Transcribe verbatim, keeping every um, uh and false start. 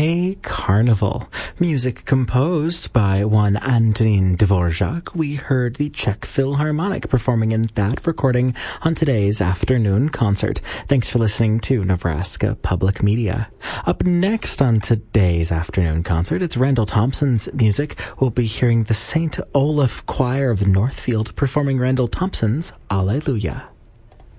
A Carnival, music composed by one Antonin Dvorak. We heard the Czech Philharmonic performing in that recording on today's afternoon concert. Thanks for listening to Nebraska Public Media. Up next on today's afternoon concert, it's Randall Thompson's music. We'll be hearing the Saint Olaf Choir of Northfield performing Randall Thompson's Alleluia.